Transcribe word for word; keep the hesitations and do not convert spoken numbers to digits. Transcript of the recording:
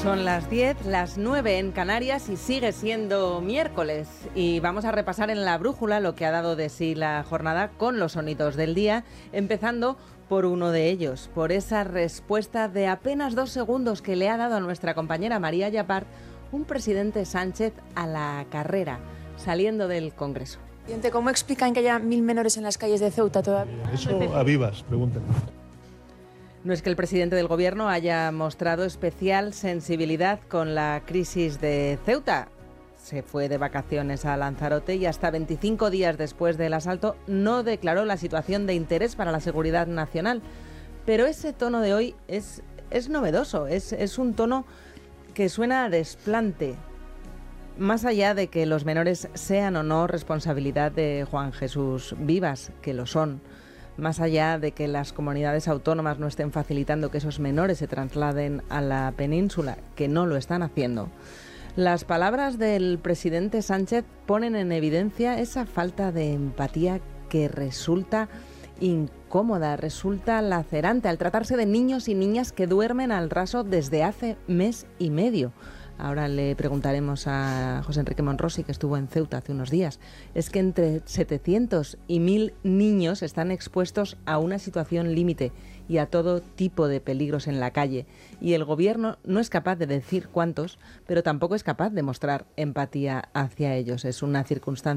Son las diez, las nueve en Canarias y sigue siendo miércoles. Y vamos a repasar en la brújula lo que ha dado de sí la jornada con los sonidos del día, empezando por uno de ellos, por esa respuesta de apenas dos segundos que le ha dado a nuestra compañera María Llapart un presidente Sánchez a la carrera, saliendo del Congreso. Presidente, ¿cómo explican que haya mil menores en las calles de Ceuta todavía? Eso a vivas, pregúntenme. No es que el presidente del Gobierno haya mostrado especial sensibilidad con la crisis de Ceuta. Se fue de vacaciones a Lanzarote y hasta veinticinco días después del asalto no declaró la situación de interés para la seguridad nacional. Pero ese tono de hoy es, es novedoso, es, es un tono que suena a desplante. Más allá de que los menores sean o no responsabilidad de Juan Jesús Vivas, que lo son, más allá de que las comunidades autónomas no estén facilitando que esos menores se trasladen a la península, que no lo están haciendo, las palabras del presidente Sánchez ponen en evidencia esa falta de empatía que resulta incómoda, resulta lacerante al tratarse de niños y niñas que duermen al raso desde hace mes y medio. Ahora le preguntaremos a José Enrique Monrosi, que estuvo en Ceuta hace unos días. Es que entre setecientos y mil niños están expuestos a una situación límite y a todo tipo de peligros en la calle. Y el Gobierno no es capaz de decir cuántos, pero tampoco es capaz de mostrar empatía hacia ellos. Es una circunstancia